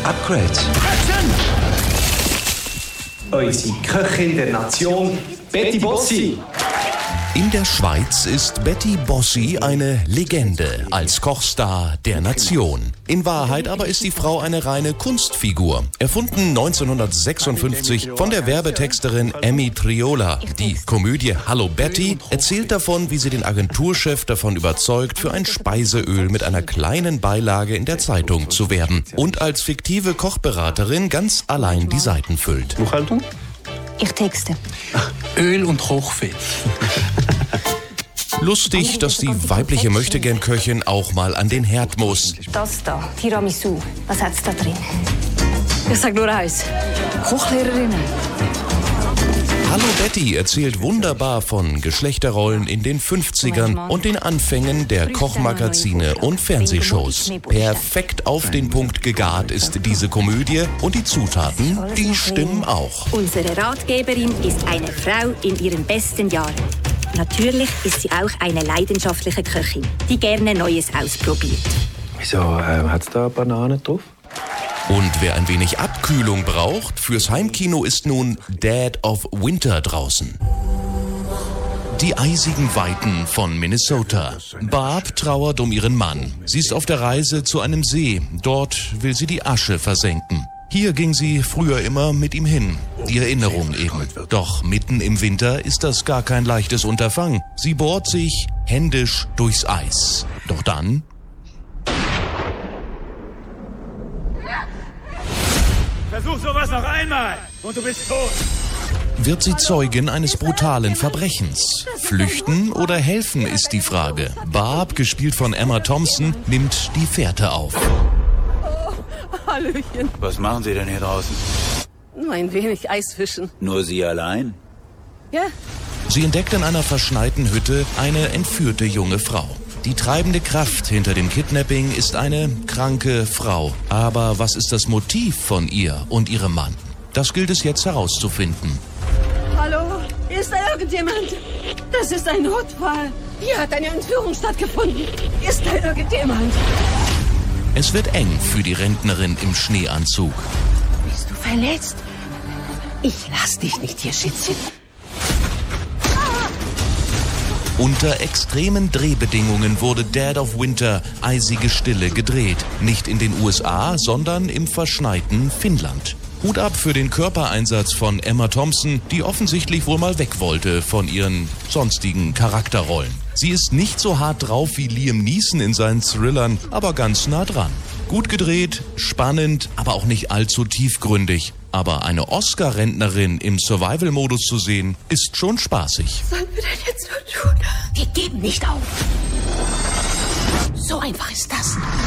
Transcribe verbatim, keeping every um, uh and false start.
Upgrade. Action! Unsere Köchin der Nation, Betty Bossi. In der Schweiz ist Betty Bossi eine Legende als Kochstar der Nation. In Wahrheit aber ist die Frau eine reine Kunstfigur. Erfunden neunzehnhundertsechsundfünfzig von der Werbetexterin Emmy Triola. Die Komödie Hallo Betty erzählt davon, wie sie den Agenturchef davon überzeugt, für ein Speiseöl mit einer kleinen Beilage in der Zeitung zu werben. Und als fiktive Kochberaterin ganz allein die Seiten füllt. Buchhaltung? Ich texte. Öl und Kochfett. Lustig, dass die weibliche Möchtegern-Köchin auch mal an den Herd muss. Das da, Tiramisu. Was hat's da drin? Ich sag nur eins. Kochlehrerinnen. Hallo Betty erzählt wunderbar von Geschlechterrollen in den fünfzigern und den Anfängen der Kochmagazine und Fernsehshows. Perfekt auf den Punkt gegart ist diese Komödie und die Zutaten, die stimmen auch. Unsere Ratgeberin ist eine Frau in ihren besten Jahren. Natürlich ist sie auch eine leidenschaftliche Köchin, die gerne Neues ausprobiert. Wieso äh, hat es da Bananen drauf? Und wer ein wenig Abkühlung braucht, fürs Heimkino ist nun Dead of Winter draußen. Die eisigen Weiten von Minnesota. Barb trauert um ihren Mann. Sie ist auf der Reise zu einem See. Dort will sie die Asche versenken. Hier ging sie früher immer mit ihm hin. Die Erinnerung eben. Doch mitten im Winter ist das gar kein leichtes Unterfangen. Sie bohrt sich händisch durchs Eis. Doch dann... Versuch sowas noch einmal und du bist tot. Wird sie Zeugin eines brutalen Verbrechens? Flüchten oder helfen ist die Frage. Barb, gespielt von Emma Thompson, nimmt die Fährte auf. Oh, Hallöchen. Was machen Sie denn hier draußen? Nur ein wenig Eisfischen. Nur Sie allein? Ja? Sie entdeckt in einer verschneiten Hütte eine entführte junge Frau. Die treibende Kraft hinter dem Kidnapping ist eine kranke Frau. Aber was ist das Motiv von ihr und ihrem Mann? Das gilt es jetzt herauszufinden. Hallo? Ist da irgendjemand? Das ist ein Notfall. Hier hat eine Entführung stattgefunden. Ist da irgendjemand? Es wird eng für die Rentnerin im Schneeanzug. Bist du verletzt? Ich lass dich nicht hier, Schätzchen. Unter extremen Drehbedingungen wurde Dead of Winter eisige Stille gedreht. Nicht in den U S A, sondern im verschneiten Finnland. Hut ab für den Körpereinsatz von Emma Thompson, die offensichtlich wohl mal weg wollte von ihren sonstigen Charakterrollen. Sie ist nicht so hart drauf wie Liam Neeson in seinen Thrillern, aber ganz nah dran. Gut gedreht, spannend, aber auch nicht allzu tiefgründig. Aber eine Oscar-Rentnerin im Survival-Modus zu sehen, ist schon spaßig. Sollen wir denn jetzt nur tun? Wir geben nicht auf. So einfach ist das.